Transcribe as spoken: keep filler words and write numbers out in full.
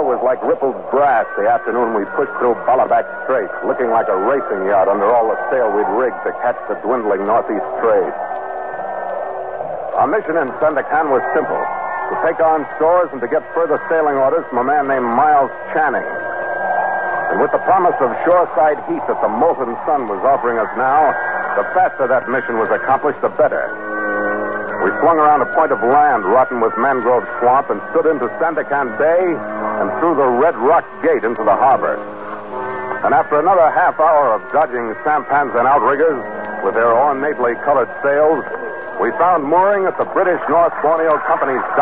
was like rippled brass the afternoon we pushed through Ballaback Strait, looking like a racing yacht under all the sail we'd rigged to catch the dwindling northeast trade. Our mission in Sandakan was simple: to take on stores and to get further sailing orders from a man named Miles Channing. And with the promise of shoreside heat that the molten sun was offering us now, the faster that mission was accomplished, the better. We swung around a point of land rotten with mangrove swamp and stood into Sandakan Bay and through the Red Rock Gate into the harbor. And after another half hour of dodging sampans and outriggers with their ornately colored sails, we found mooring at the British North Borneo Company's